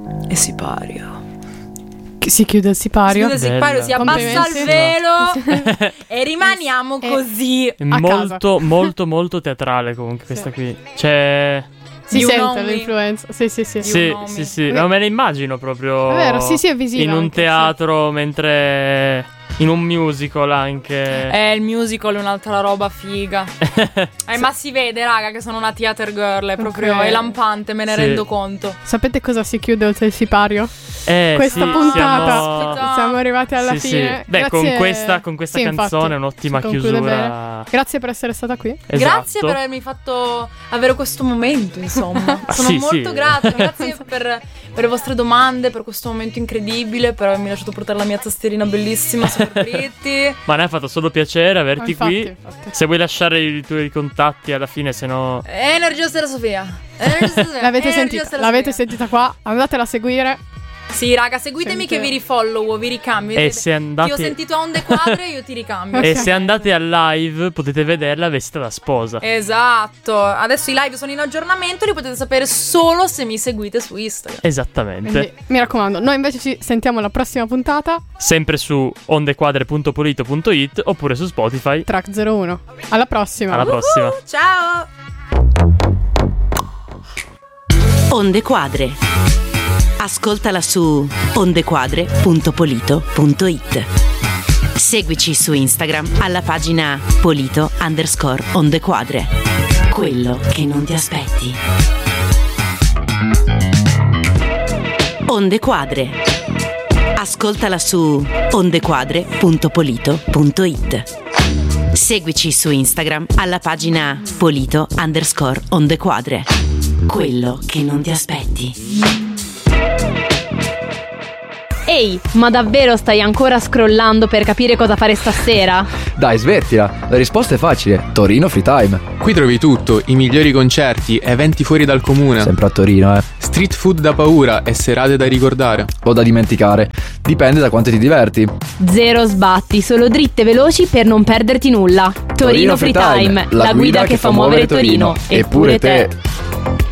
e sipario. Si chiude il sipario. Si abbassa il velo e rimaniamo così. È molto molto teatrale comunque questa qui. Cioè si sente l'influenza. Sì. No, me ne immagino proprio. È vero, sì, è visivo. In un teatro, mentre in un musical anche. Il musical è un'altra roba figa. Ma si vede, raga, che sono una theater girl. È proprio è lampante, me ne rendo conto. Sapete cosa si chiude oltre il sipario? Questa puntata siamo arrivati alla fine. Sì. Beh, con questa canzone infatti, è un'ottima chiusura. Bene. Grazie per essere stata qui. Esatto. Grazie per avermi fatto avere questo momento, insomma. Sono molto grata. Grazie per le vostre domande, per questo momento incredibile, per avermi lasciato portare la mia tastierina bellissima super pretty. Ma ne ha fatto solo piacere averti qui. Infatti. Se vuoi lasciare i tuoi contatti alla fine, se no. Energia Stella Sofia. L'avete sentita qua? Andatela a seguire. Sì, raga, seguitemi che vi rifollow, vi ricambio. E se andate... Ti ho sentito a Onde Quadre, io ti ricambio. E se andate al live potete vederla vestita da sposa. Esatto. Adesso i live sono in aggiornamento, li potete sapere solo se mi seguite su Instagram. Esattamente. Quindi, mi raccomando, noi invece ci sentiamo alla prossima puntata. Sempre su ondequadre.polito.it oppure su Spotify. Track 01. Alla prossima. Alla prossima. Ciao. Onde Quadre. Ascoltala su ondequadre.polito.it. Seguici su Instagram alla pagina polito_ondequadre. Quello che non ti aspetti. Onde Quadre. Ascoltala su ondequadre.polito.it. Seguici su Instagram alla pagina polito_ondequadre. Quello che non ti aspetti. Ehi, ma davvero stai ancora scrollando per capire cosa fare stasera? Dai, smettila, la risposta è facile: Torino Free Time. Qui trovi tutto, i migliori concerti, eventi fuori dal comune. Sempre a Torino, Street food da paura e serate da ricordare. O da dimenticare, dipende da quanto ti diverti. Zero sbatti, solo dritte veloci per non perderti nulla. Torino Free Time, la guida che fa muovere Torino. Eppure te.